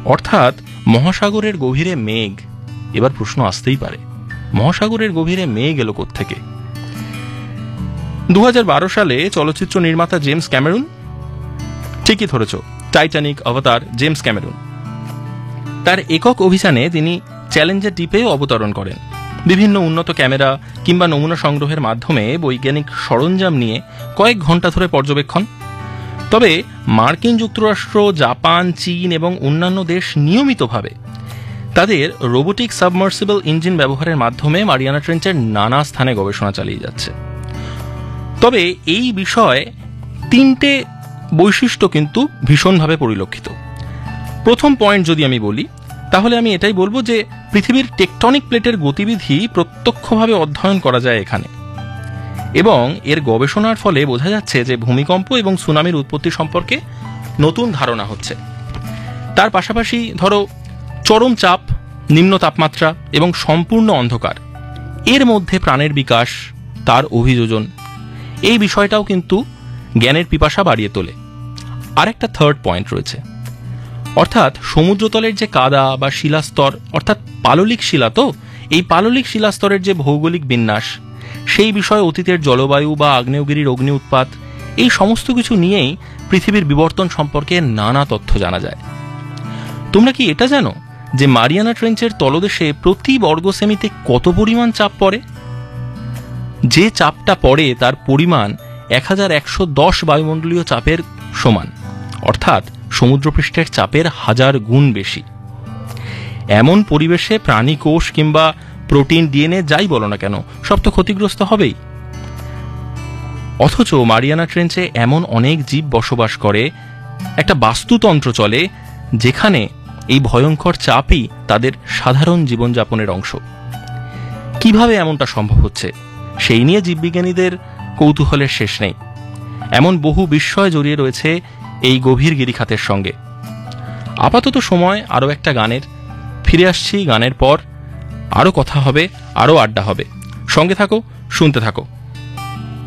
অর্থাৎ মহাসাগরের গভীরে মেঘ। এবার প্রশ্ন আসতেই পারে, মহাসাগরের গভীরে মেঘ এলো কোত্থেকে? 2012 সালে চলচ্চিত্র নির্মাতা জেমস ক্যামেরুন, ঠিকই ধরেছ, টাইটানিক, অবতার, জেমস ক্যামেরুন, তার একক অভিযানে তিনি চ্যালেঞ্জার দ্বীপেও অবতরণ করেন। বিভিন্ন উন্নত ক্যামেরা কিংবা নমুনা সংগ্রহের মাধ্যমে বৈজ্ঞানিক সরঞ্জাম নিয়ে কয়েক ঘন্টা ধরে পর্যবেক্ষণ। তবে মার্কিন যুক্তরাষ্ট্র, জাপান, চীন এবং অন্যান্য দেশ নিয়মিতভাবে তাদের রোবোটিক সাবমার্সিবল ইঞ্জিন ব্যবহারের মাধ্যমে মারিয়ানা ট্রেঞ্চের নানা স্থানে গবেষণা চালিয়ে যাচ্ছে। তবে এই বিষয়ে 3টে বৈশিষ্ট্য কিন্তু ভীষণভাবে পরিলক্ষিত। প্রথম পয়েন্ট যদি আমি বলি, তাহলে আমি এটাই বলবো যে পৃথিবীর টেকটনিক প্লেটের গতিবিধি প্রত্যক্ষভাবে অধ্যয়ন করা যায় এখানে, এবং এর গবেষণার ফলে বোঝা যাচ্ছে যে ভূমিকম্প এবং সুনামির উৎপত্তি সম্পর্কে নতুন ধারণা হচ্ছে। তার পাশাপাশি ধরো চরম চাপ, নিম্ন তাপমাত্রা এবং সম্পূর্ণ অন্ধকার, এর মধ্যে প্রাণের বিকাশ, তার অভিযোজন, এই বিষয়টাও কিন্তু জ্ঞানের পিপাসা বাড়িয়ে তোলে। আরেকটা থার্ড পয়েন্ট রয়েছে, অর্থাৎ সমুদ্রতলের যে কাদা বা শিলাস্তর, অর্থাৎ পাললিক শিলা, তো এই পাললিক শিলাস্তরের যে ভৌগোলিক বিন্যাস, সেই বিষয়ে অতীতের জলবায়ু বা আগ্নেয়গিরির অগ্নি উৎপাত, এই সমস্ত কিছু নিয়েই পৃথিবীর বিবর্তন সম্পর্কে নানা তথ্য জানা যায়। তোমরা কি এটা জানো যে মারিয়ানা ট্রেঞ্চের তলদেশে প্রতি বর্গ সেমিতে কত পরিমাণ চাপ পড়ে? যে চাপটা পড়ে তার পরিমাণ 1110 বায়ুমণ্ডলীয় চাপের সমান, অর্থাৎ সমুদ্রপৃষ্ঠের চাপের 1000 গুণ বেশি। এমন পরিবেশে প্রাণী কোষ কিংবা প্রোটিন, ডিএনএ যাই বলো না কেন, সব তো ক্ষতিগ্রস্ত হবেই। অথচ মারিয়ানা ট্রেঞ্চে এমন অনেক জীব বসবাস করে, একটা বাস্তুতন্ত্র চলে যেখানে এই ভয়ঙ্কর চাপই তাদের সাধারণ জীবনযাপনের অংশ। কিভাবে এমনটা সম্ভব হচ্ছে, সেই নিয়ে জীববিজ্ঞানীদের কৌতূহলের শেষ নেই। এমন বহু বিস্ময় জড়িয়ে রয়েছে এই গভীর গিরিখাতের সঙ্গে। আপাতত সময় আরও একটা গানের। ফিরে আসছি গানের পর। আরও কথা হবে, আরও আড্ডা হবে। সঙ্গে থাকো, শুনতে থাকো।